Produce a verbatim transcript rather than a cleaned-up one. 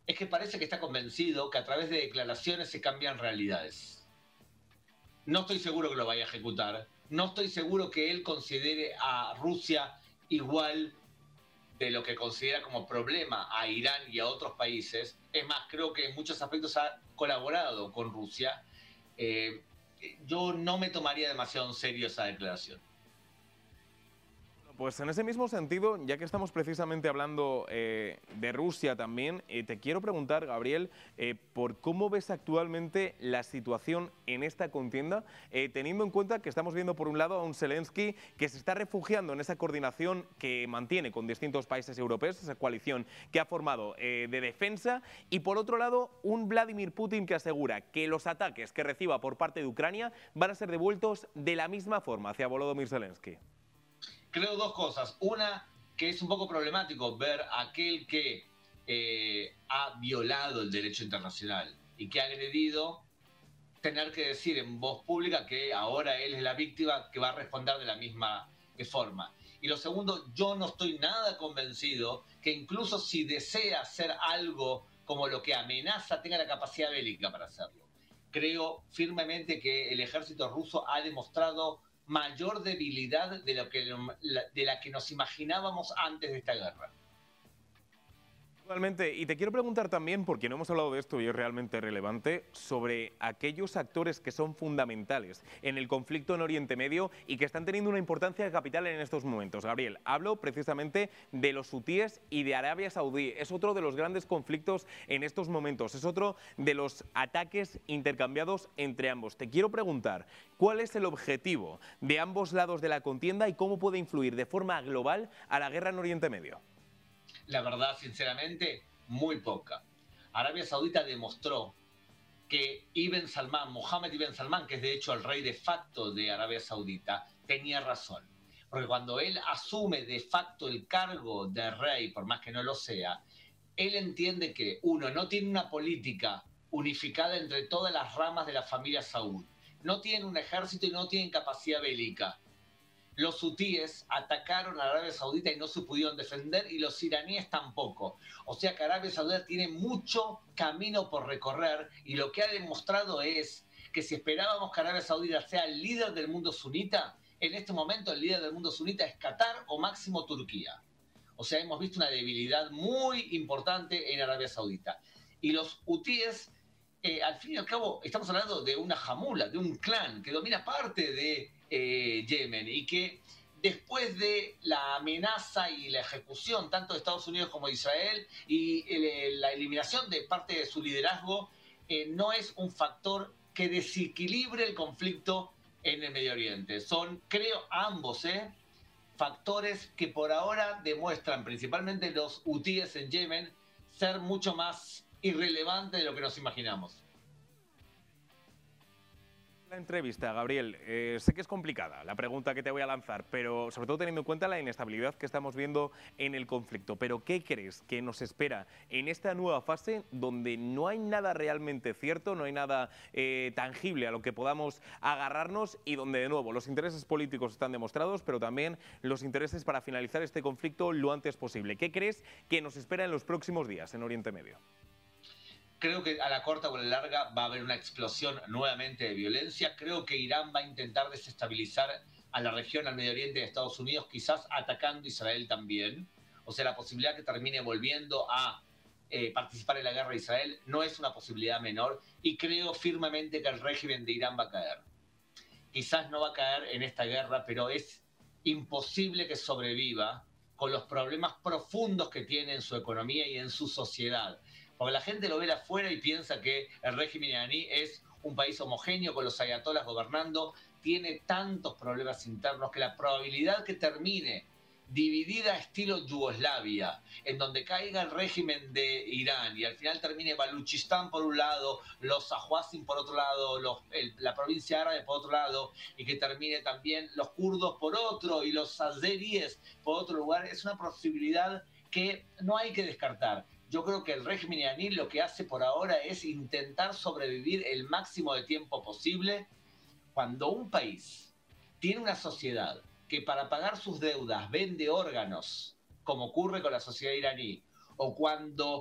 es que parece que está convencido que a través de declaraciones se cambian realidades. No estoy seguro que lo vaya a ejecutar. No estoy seguro que él considere a Rusia igual de lo que considera como problema a Irán y a otros países. Es más, creo que en muchos aspectos ha colaborado con Rusia. Eh, yo no me tomaría demasiado en serio esa declaración. Pues en ese mismo sentido, ya que estamos precisamente hablando eh, de Rusia también, eh, te quiero preguntar, Gabriel, eh, por cómo ves actualmente la situación en esta contienda, eh, teniendo en cuenta que estamos viendo por un lado a un Zelensky que se está refugiando en esa coordinación que mantiene con distintos países europeos, esa coalición que ha formado eh, de defensa, y por otro lado un Vladimir Putin que asegura que los ataques que reciba por parte de Ucrania van a ser devueltos de la misma forma hacia Volodymyr Zelensky. Creo dos cosas. Una, que es un poco problemático ver a aquel que eh, ha violado el derecho internacional y que ha agredido, tener que decir en voz pública que ahora él es la víctima que va a responder de la misma forma. Y lo segundo, yo no estoy nada convencido que incluso si desea hacer algo como lo que amenaza, tenga la capacidad bélica para hacerlo. Creo firmemente que el ejército ruso ha demostrado mayor debilidad de, lo que, de la que nos imaginábamos antes de esta guerra. Totalmente. Y te quiero preguntar también, porque no hemos hablado de esto y es realmente relevante, sobre aquellos actores que son fundamentales en el conflicto en Oriente Medio y que están teniendo una importancia capital en estos momentos. Gabriel, hablo precisamente de los hutíes y de Arabia Saudí. Es otro de los grandes conflictos en estos momentos. Es otro de los ataques intercambiados entre ambos. Te quiero preguntar, ¿cuál es el objetivo de ambos lados de la contienda y cómo puede influir de forma global a la guerra en Oriente Medio? La verdad, sinceramente, muy poca. Arabia Saudita demostró que Ibn Salman, Mohammed Ibn Salman, que es de hecho el rey de facto de Arabia Saudita, tenía razón. Porque cuando él asume de facto el cargo de rey, por más que no lo sea, él entiende que, uno, no tiene una política unificada entre todas las ramas de la familia Saud. No tienen un ejército y no tienen capacidad bélica. Los hutíes atacaron a Arabia Saudita y no se pudieron defender, y los iraníes tampoco. O sea que Arabia Saudita tiene mucho camino por recorrer, y lo que ha demostrado es que si esperábamos que Arabia Saudita sea el líder del mundo sunita, en este momento el líder del mundo sunita es Qatar o máximo Turquía. O sea, hemos visto una debilidad muy importante en Arabia Saudita. Y los hutíes, eh, al fin y al cabo, estamos hablando de una jamula, de un clan que domina parte de Eh, Yemen, y que después de la amenaza y la ejecución tanto de Estados Unidos como de Israel y el, la eliminación de parte de su liderazgo, eh, no es un factor que desequilibre el conflicto en el Medio Oriente. Son, creo, ambos eh, factores que por ahora demuestran, principalmente los hutíes en Yemen, ser mucho más irrelevantes de lo que nos imaginamos. La entrevista, Gabriel, eh, sé que es complicada la pregunta que te voy a lanzar, pero sobre todo teniendo en cuenta la inestabilidad que estamos viendo en el conflicto. ¿Pero qué crees que nos espera en esta nueva fase donde no hay nada realmente cierto, no hay nada eh, tangible a lo que podamos agarrarnos, y donde, de nuevo, los intereses políticos están demostrados, pero también los intereses para finalizar este conflicto lo antes posible? ¿Qué crees que nos espera en los próximos días en Oriente Medio? Creo que a la corta o a la larga va a haber una explosión nuevamente de violencia. Creo que Irán va a intentar desestabilizar a la región, al Medio Oriente de Estados Unidos, quizás atacando a Israel también. O sea, la posibilidad que termine volviendo a eh, participar en la guerra de Israel no es una posibilidad menor, y creo firmemente que el régimen de Irán va a caer. Quizás no va a caer en esta guerra, pero es imposible que sobreviva con los problemas profundos que tiene en su economía y en su sociedad. Porque la gente lo ve de afuera y piensa que el régimen iraní es un país homogéneo con los ayatolás gobernando. Tiene tantos problemas internos que la probabilidad que termine dividida estilo Yugoslavia, en donde caiga el régimen de Irán y al final termine Baluchistán por un lado, los Ahuazim por otro lado, los, el, la provincia árabe por otro lado, y que termine también los kurdos por otro y los azeríes por otro lugar, es una posibilidad que no hay que descartar. Yo creo que el régimen iraní lo que hace por ahora es intentar sobrevivir el máximo de tiempo posible. Cuando un país tiene una sociedad que para pagar sus deudas vende órganos, como ocurre con la sociedad iraní, o cuando